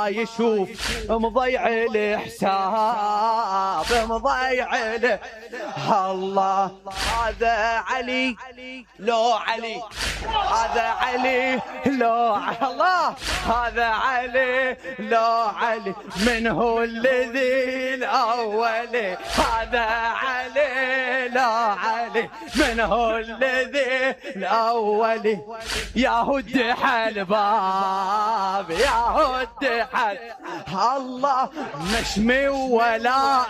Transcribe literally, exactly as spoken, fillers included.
يشوف مضيع الحساب مضيع له الله. هذا علي لو علي، هذا علي لو الله، هذا علي لو علي، من هو الذي الأول؟ هذا علي لو علي، من هو الذي الأول؟ يا هد الباب يا هد الله، نشمي ولا